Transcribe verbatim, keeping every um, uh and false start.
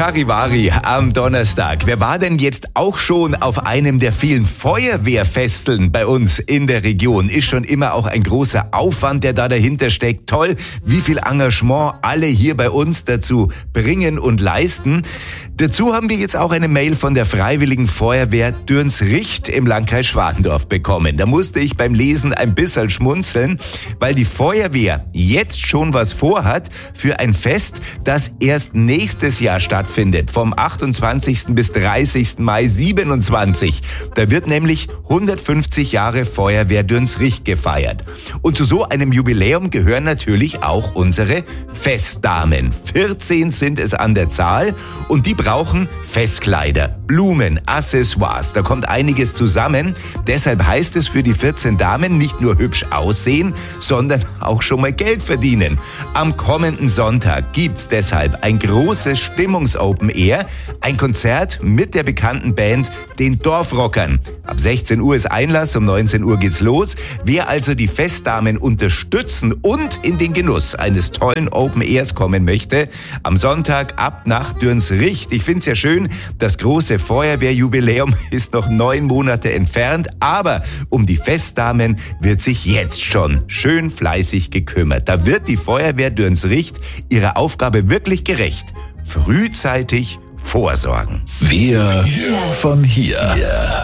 Charivari am Donnerstag. Wer war denn jetzt auch schon auf einem der vielen Feuerwehrfesteln bei uns in der Region? Ist schon immer auch ein großer Aufwand, der da dahinter steckt. Toll, wie viel Engagement alle hier bei uns dazu bringen und leisten. Dazu haben wir jetzt auch eine Mail von der Freiwilligen Feuerwehr Dürnsricht im Landkreis Schwantendorf bekommen. Da musste ich beim Lesen ein bisschen schmunzeln, weil die Feuerwehr jetzt schon was vorhat für ein Fest, das erst nächstes Jahr stattfindet, vom achtundzwanzigsten bis dreißigsten Mai siebenundzwanzig. Da wird nämlich hundertfünfzig Jahre Feuerwehr Dürnsricht gefeiert. Und zu so einem Jubiläum gehören natürlich auch unsere Festdamen. vierzehn sind es an der Zahl und die brauchen Festkleider, Blumen, Accessoires. Da kommt einiges zusammen. Deshalb heißt es für die vierzehn Damen nicht nur hübsch aussehen, sondern auch schon mal Geld verdienen. Am kommenden Sonntag gibt's deshalb ein großes Stimmungs-Open Air, ein Konzert mit der bekannten Band den Dorfrockern. Ab sechzehn Uhr ist Einlass, um neunzehn Uhr geht's los. Wer also die Festdamen unterstützen und in den Genuss eines tollen Open Airs kommen möchte, am Sonntag ab nach Dürnsricht. Ich find's ja schön, das große Feuerwehrjubiläum ist noch neun Monate entfernt, aber um die Festdamen wird sich jetzt schon schön fleißig gekümmert. Da wird die Feuerwehr Dürnsricht ihrer Aufgabe wirklich gerecht. Frühzeitig vorsorgen. Wir von hier.